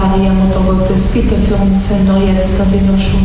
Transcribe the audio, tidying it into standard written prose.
Maria, Mutter Gottes, bitte für uns Sünder, jetzt und in der Stunde